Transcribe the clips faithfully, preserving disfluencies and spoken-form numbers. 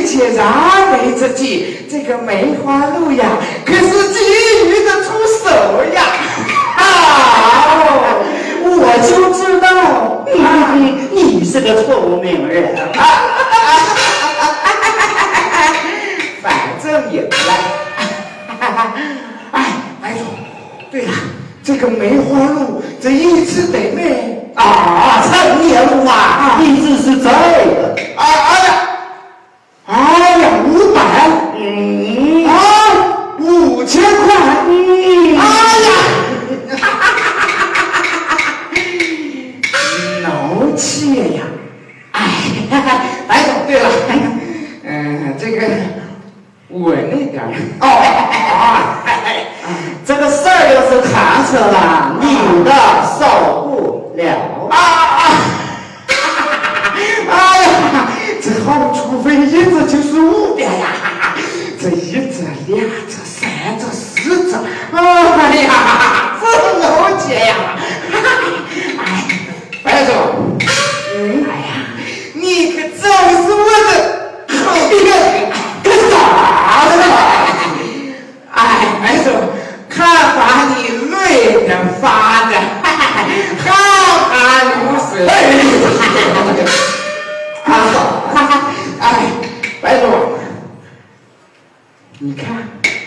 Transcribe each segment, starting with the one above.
一切燃眉之急，这个梅花鹿呀，可是急于的出手呀！啊， 我就知道，嗯，你是个聪明人啊！ 反正也不赖。哎，白总，对了，这个梅花鹿这一只得卖啊，成年鹿啊，你只是这个啊哎呀，哎呀，五百， 嗯啊，五千块， 嗯， 哎呀，挠气呀！哎，白总，对了，嗯，这个稳那点儿哦啊，这个事儿要是谈成了，你的受不了啊啊！哎呀，这好处分一只就是五百呀，这一只、两只、三只、四只，哎呀，这老姐呀！哎，白总，嗯，哎呀，你可真是我的好弟弟，干啥呢？哎，白总，看把你累的发的，哈哈流水。啊，哎，白总，你看，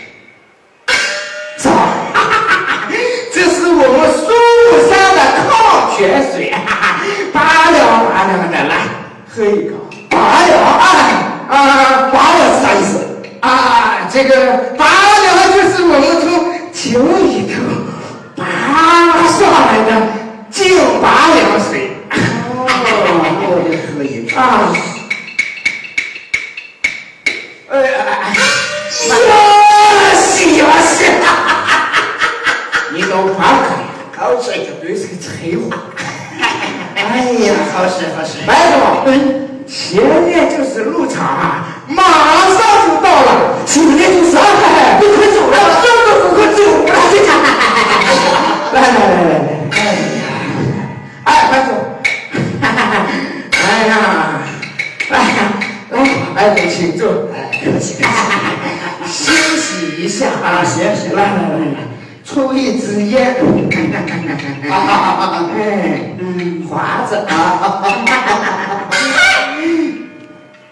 这，这是我们苏山的矿泉水，八两八两的，来喝一口。 八两，哎啊，八两是啥意思？ 啊，这个八两就是我们从井里头拔上来的净八两水。 哦，我就喝一口啊，哎哎， 谢谢谢， 你都夸可口水绝对是个柴火。 哎呀，好事好事， 白总，嗯，前面就是路场啊，马上就到了。 前面就是，哎，你快走了， 走走走，快走了！来来来来来，哎呀，哎，白总，哎呀，来来，白总请坐， 哎，客气客气， 休息一下啊，行行， 来来来来，抽一支烟， 啊啊啊啊， 哎， 嗯，华子啊。